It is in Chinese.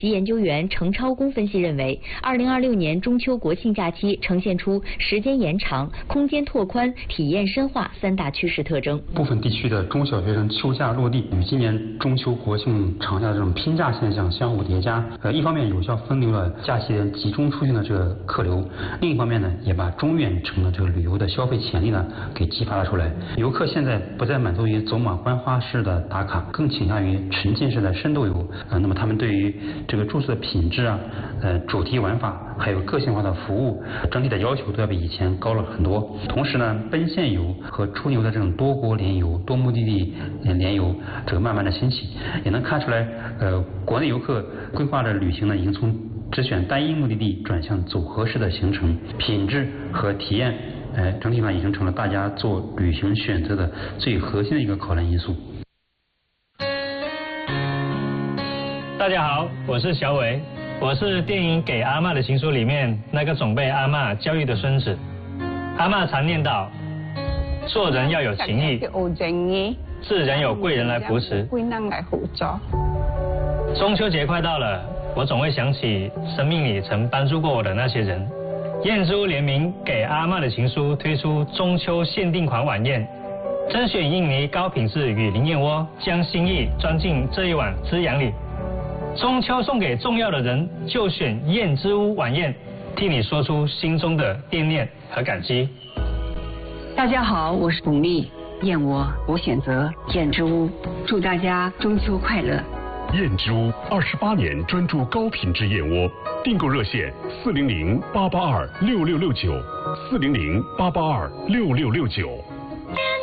及研究员程超公分析认为，2026年中秋国庆假期呈现出时间延长、空间拓宽、体验深化3大趋势特征。 部分地区的中小学生休假落地，与今年中秋国庆长假的这种拼假现象相互叠加，一方面有效分流了假期集中出行的这个客流，另一方面呢，也把中远程的这个旅游的消费潜力呢给激发了出来。游客现在不再满足于走马观花式的打卡，更倾向于沉浸式的深度游。那么他们对于这个住宿的品质啊、主题玩法，还有个性化的服务，整体的要求都要比以前高了很多。同时呢，奔现游和出游的这种多国联游、多目的地联游，这个慢慢的兴起，也能看出来，国内游客规划的旅行呢，已经从只选单一目的地转向组合式的行程，品质和体验，整体上已经成了大家做旅行选择的最核心的一个考量因素。 大家好，我是小伟，我是电影《给阿嬷的情书》里面那个总被阿嬷教育的孙子。阿嬷常念叨，做人要有情义，自然有贵人来扶持。中秋节快到了，我总会想起生命里曾帮助过我的那些人。燕之屋联名《给阿嬷的情书》推出中秋限定款晚宴，甄选印尼高品质雨林燕窝，将心意装进这一碗滋养里。中秋送给重要的人，就选燕之屋晚宴，替你说出心中的惦念和感激。 大家好，我是巩俐，燕窝我选择燕之屋，祝大家中秋快乐。 燕之屋28年专注高品质燕窝，订购热线400-882-6669，400-882-6669。